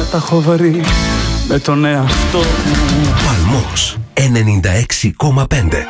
τα έχω βρει με τον εαυτό μου. Παλμός 96,5.